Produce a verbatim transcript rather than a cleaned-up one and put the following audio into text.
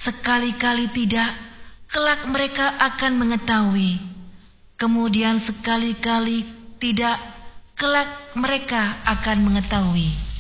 Sekali-kali tidak, kelak mereka akan mengetahui. Kemudian sekali-kali tidak, kelak mereka akan mengetahui.